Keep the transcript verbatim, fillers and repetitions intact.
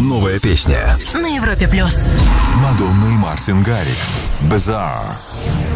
новая песня на Европе плюс. Мадонна и Мартин Гаррикс. Bizarre.